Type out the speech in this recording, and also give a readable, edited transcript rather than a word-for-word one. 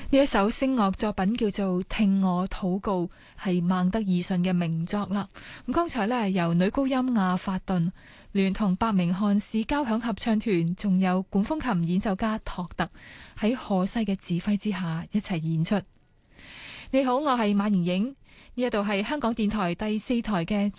呢一首聲樂作品叫做《聽我禱告》，係孟德爾遜嘅名作啦。咁剛才呢，由女高音亞法頓聯同伯明翰市交響合唱團，仲有管風琴演奏家托特喺何西嘅指揮之下一齊演出。你好，我係馬盈影，呢一度係香港電台第4台嘅